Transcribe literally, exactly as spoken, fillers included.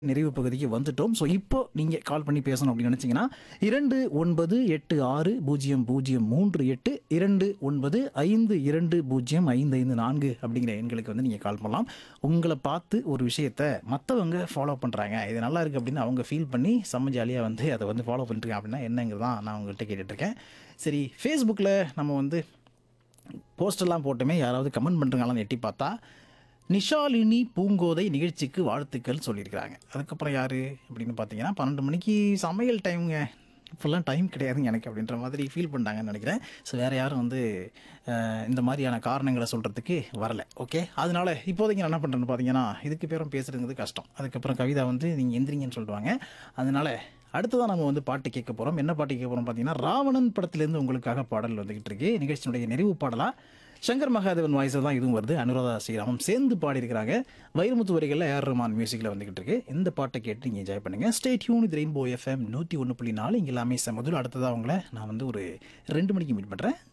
நிறைவு பகுதிக்கு வந்துட்டோம். ஸோ இப்போ நீங்க கால் பண்ணி பேசணும் அப்படின்னு நினைச்சீங்கன்னா இரண்டு ஒன்பது எட்டு ஆறு பூஜ்ஜியம் பூஜ்ஜியம் மூன்று எட்டு இரண்டு ஒன்பது ஐந்து இரண்டு பூஜ்ஜியம் ஐந்து ஐந்து நான்கு அப்படிங்கிற எண்களுக்கு வந்து நீங்க கால் பண்ணலாம். உங்களை பார்த்து ஒரு விஷயத்த மற்றவங்க ஃபாலோ பண்றாங்க, இது நல்லா இருக்கு அப்படின்னு அவங்க ஃபீல் பண்ணி செம்ம ஜாலியாக வந்து அதை வந்து ஃபாலோ பண்ணிருக்கேன் அப்படின்னா என்னங்கிறது தான் நான் உங்கள்கிட்ட கேட்டுட்டு இருக்கேன். சரி, ஃபேஸ்புக்கில் நம்ம வந்து போஸ்டெல்லாம் போட்டுமே யாராவது கமெண்ட் பண்ணுறாங்களான்னு எட்டி பார்த்தா நிஷாலினி பூங்கோதை நிகழ்ச்சிக்கு வாழ்த்துக்கள் சொல்லியிருக்கிறாங்க. அதுக்கப்புறம் யார் அப்படின்னு பார்த்தீங்கன்னா பன்னெண்டு மணிக்கு சமையல் டைமுங்க, இப்போல்லாம் டைம் கிடையாதுங்க எனக்கு அப்படின்ற மாதிரி ஃபீல் பண்ணிட்டாங்கன்னு நினைக்கிறேன். ஸோ வேறு யாரும் வந்து அஹ், இந்த மாதிரியான காரணங்களை சொல்கிறதுக்கு வரலை. ஓகே, அதனால இப்போதைக்கு நான் என்ன பண்ணுறேன்னு பார்த்தீங்கன்னா இதுக்கு பேரும் பேசுகிறது கஷ்டம். அதுக்கப்புறம் கவிதா வந்து நீங்கள் எந்திரிங்கன்னு சொல்லுவாங்க. அதனால அடுத்ததான் நம்ம வந்து பாட்டு கேட்க போகிறோம். என்ன பாட்டு கேட்க போகிறோம் பார்த்தீங்கன்னா ராவணன் படத்துலேருந்து உங்களுக்காக பாடல் வந்துக்கிட்டு இருக்கு. நிகழ்ச்சியினுடைய நிறைவு பாடலாக சங்கர் மகாதேவன் வாய்ஸில் தான் இதுவும் வருது. அனுராதா ஸ்ரீராமம் சேர்ந்து பாடியிருக்கிறாங்க. வைரமுத்து வரிகளில் ஏஆர் ரஹ்மான் மியூசிக்கில் வந்துக்கிட்டு இருக்கு. இந்த பாட்டை கேட்டு நீங்கள் என்ஜாய் பண்ணுங்கள். ஸ்டே டியூன் இது ரெயின்போ எஃப்எம் நூற்றி ஒன்று புள்ளி நாலு இங்கே எல்லாமே சமதுல. அடுத்ததாக அவங்கள நான் வந்து ஒரு ரெண்டு மணிக்கு மீட் பண்ணுறேன்.